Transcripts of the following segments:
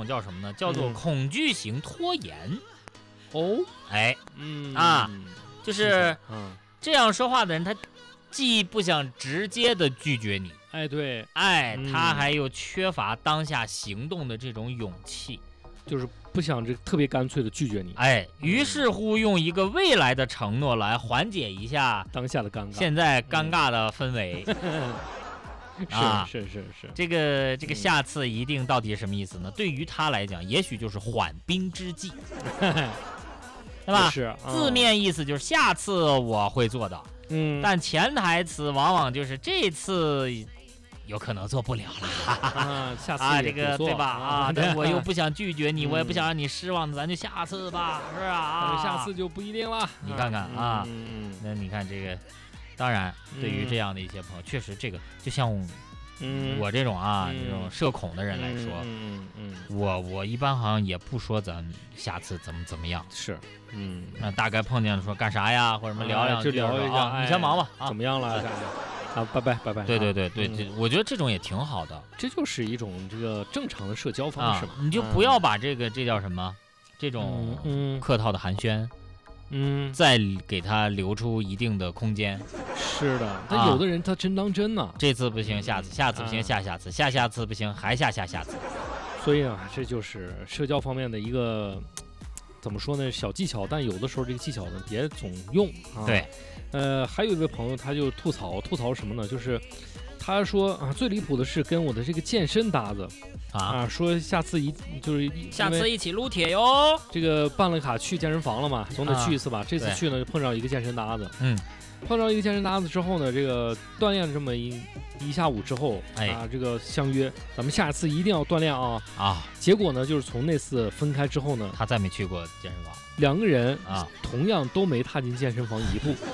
种叫什么呢？叫做恐惧型拖延。 哦， 哎，就是这样说话的人，他既不想直接的拒绝你， 哎，对， 他还有缺乏当下行动的这种勇气， 就是不想这特别干脆的拒绝你。 于是乎用一个未来的承诺来缓解一下当下的尴尬， 现在尴尬的氛围。 是， 这个下次一定到底是什么意思呢？对于他来讲，也许就是缓兵之计，对吧？ 是， 字面意思就是下次我会做到，但潜台词往往就是这次有可能做不了了下次这个对吧？但我又不想拒绝你，我也不想让你失望，咱就下次吧，是吧？ 下次就不一定了。 你看看那你看这个。当然，对于这样的一些朋友，确实这个就像我这种这种社恐的人来说，我一般好像也不说咱下次怎么样， 是， 那大概碰见了说干啥呀，或者什么聊两句， 就聊一下， 你先忙吧， 怎么样了？拜拜。 对，我觉得这种也挺好的， 这就是一种这个正常的社交方式嘛。 你就不要把这叫什么，这种客套的寒暄。再给他留出一定的空间。 是的，但有的人他真当真呢， 这次不行，下次不行，下次，下次不行，还下次。 所以这就是社交方面的一个怎么说呢，小技巧，但有的时候这个技巧呢别总用对， 还有一位朋友他就吐槽什么呢？就是他说最离谱的是跟我的这个健身搭子说下次下次一起撸铁哟。 这个办了卡去健身房了嘛，总得去一次吧。这次去呢，就碰上一个健身搭子。碰上一个健身搭子之后呢，这个锻炼了这么一下午之后这个相约咱们下次一定要锻炼结果呢，就是从那次分开之后呢， 他再没去过健身房。 两个人同样都没踏进健身房一步。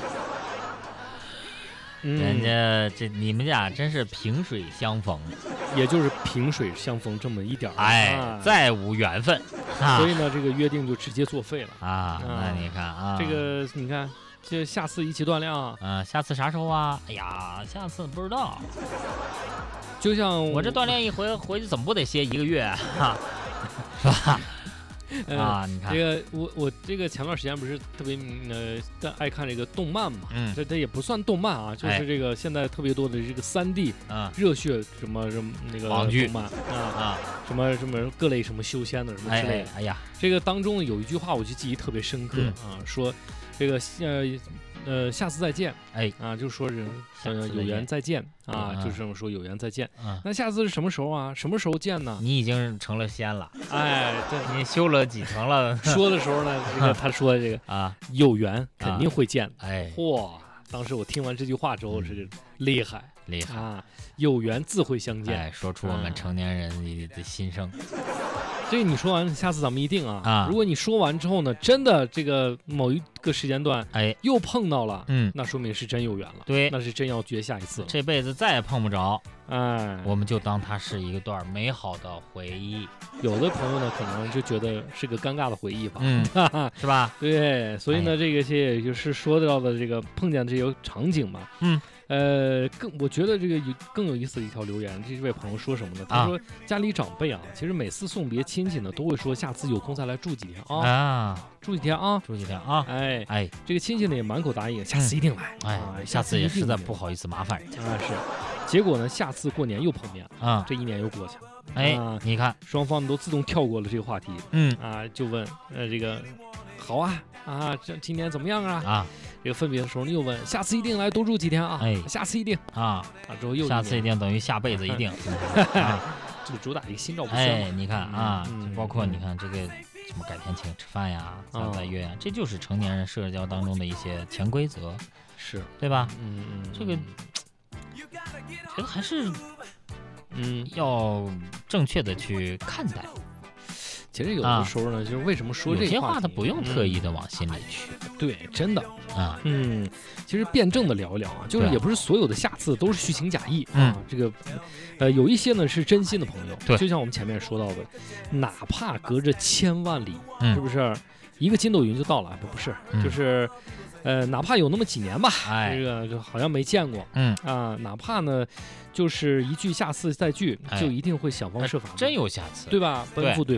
人家你们俩真是萍水相逢， 也就是萍水相逢这么一点再无缘分所以呢，这个约定就直接作废了那你看这个你看，就下次一起锻炼下次啥时候啊？哎呀，下次不知道。 就像我这锻炼一回去怎么不得歇1个月是吧？你看这个我这个前段时间不是特别爱看这个动漫嘛，这也不算动漫就是这个现在特别多的这个3D 热血什么那个网剧动漫什么各类什么修仙的什么之类的。 哎呀， 这个当中有一句话我就记忆特别深刻说这个下次再见就是说有缘再见就是这么说有缘再见那下次是什么时候啊？什么时候见呢？ 你已经成了仙了， 对， 你修了几层了？ 说的时候呢，这个他说的这个有缘肯定会见。嚯！当时我听完这句话之后是厉害有缘自会相见。 说出我们成年人的心声。 这个你说完，下次咱们一定如果你说完之后呢，真的这个某一个时间段又碰到了那说明是真有缘了。 对， 那是真要绝下一次了， 这辈子再也碰不着我们就当它是一段美好的回忆。 有的朋友呢可能就觉得是个尴尬的回忆吧是吧？ 对，所以呢这个也就是说到的这个碰见这些场景嘛我觉得这个更有意思的一条留言，这位朋友说什么呢？他说家里长辈其实每次送别亲戚呢，都会说下次有空再来住几天住几天这个亲戚呢也满口答应，下次一定来下次也实在不好意思麻烦人家是。结果呢，下次过年又碰面这一年又过去了你看双方都自动跳过了这个话题就问这个好这今年怎么样这个分别的时候，你又问下次一定来多住几天下次一定之后又下次一定等于下辈子一定就主打一个心照不宣你看就包括你看这个什么改天请吃饭呀再约呀，这就是成年人社交当中的一些潜规则， 是对吧？这个还是要正确的去看待。 其实有的时候呢，就是为什么说这些话他不用特意的往心里去对，真的其实辩证的聊一聊就是也不是所有的下次都是虚情假意这个有一些呢是真心的朋友，就像我们前面说到的，哪怕隔着千万里是不是一个筋斗云就到了不是就是哪怕有那么几年吧这个就好像没见过哪怕呢就是一句下次再聚就一定会想方设法真有下次对吧？奔赴对